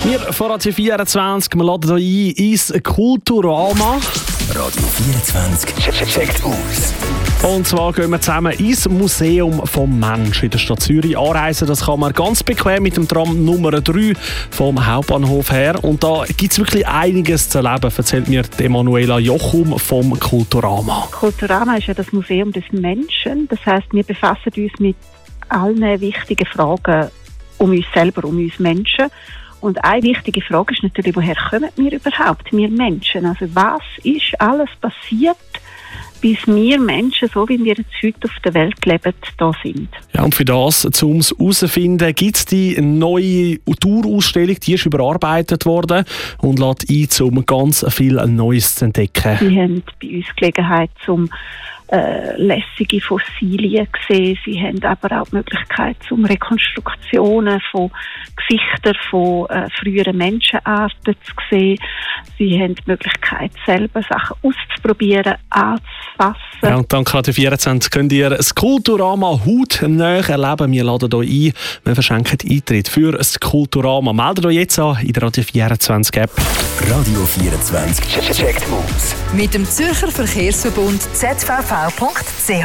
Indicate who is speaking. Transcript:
Speaker 1: Wir von Radio 24, wir laden hier ein ins Kulturama.
Speaker 2: Radio 24 checkt aus.
Speaker 1: Und zwar gehen wir zusammen ins Museum vom Mensch in der Stadt Zürich anreisen. Das kann man ganz bequem mit dem Tram Nummer 3 vom Hauptbahnhof her. Und da gibt es wirklich einiges zu erleben, erzählt mir Emanuela Jochum vom Kulturama.
Speaker 3: Kulturama ist ja das Museum des Menschen. Das heisst, wir befassen uns mit allen wichtigen Fragen um uns selber, um uns Menschen. Und eine wichtige Frage ist natürlich, woher kommen wir überhaupt, wir Menschen? Also was ist alles passiert, bis wir Menschen, so wie wir jetzt heute auf der Welt leben, da sind?
Speaker 1: Ja, und für das, um es herauszufinden, gibt es die neue Tourausstellung, die ist überarbeitet worden und lädt ein, um ganz viel Neues zu entdecken.
Speaker 3: Sie haben bei uns Gelegenheit, lässige Fossilien gesehen. Sie haben aber auch die Möglichkeit zum Rekonstruktionen von Gesichtern von früheren Menschenarten zu sehen. Sie haben die Möglichkeit, selber Sachen auszuprobieren, anzufassen.
Speaker 1: Ja, und dank Radio 24 könnt ihr das Kulturama hautnah erleben. Wir laden euch ein. Wir verschenken Eintritt für das Kulturama. Meldet euch jetzt an in der Radio 24 App.
Speaker 2: Radio 24 checkt aus.
Speaker 4: Mit dem Zürcher Verkehrsverbund ZVV.ch